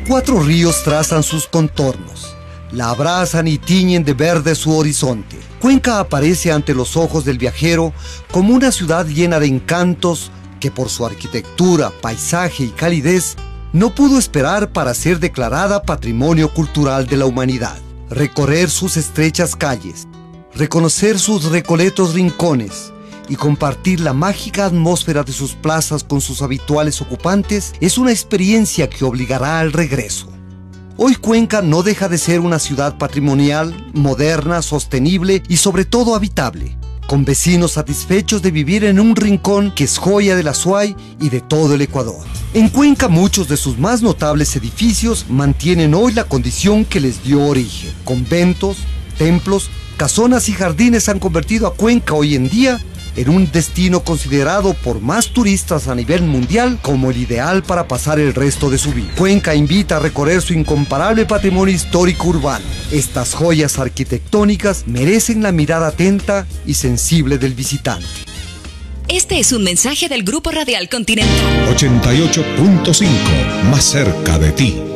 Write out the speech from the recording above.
4 ríos trazan sus contornos, la abrazan y tiñen de verde su horizonte. Cuenca aparece ante los ojos del viajero como una ciudad llena de encantos que por su arquitectura, paisaje y calidez no pudo esperar para ser declarada Patrimonio Cultural de la Humanidad. Recorrer sus estrechas calles, reconocer sus recoletos rincones y compartir la mágica atmósfera de sus plazas con sus habituales ocupantes es una experiencia que obligará al regreso. Hoy Cuenca no deja de ser una ciudad patrimonial, moderna, sostenible y sobre todo habitable, con vecinos satisfechos de vivir en un rincón que es joya de la SUAY y de todo el Ecuador. En Cuenca muchos de sus más notables edificios mantienen hoy la condición que les dio origen. Conventos, templos, casonas y jardines han convertido a Cuenca hoy en día en un destino considerado por más turistas a nivel mundial como el ideal para pasar el resto de su vida. Cuenca invita a recorrer su incomparable patrimonio histórico urbano. Estas joyas arquitectónicas merecen la mirada atenta y sensible del visitante. Este es un mensaje del Grupo Radial Continental. 88.5, más cerca de ti.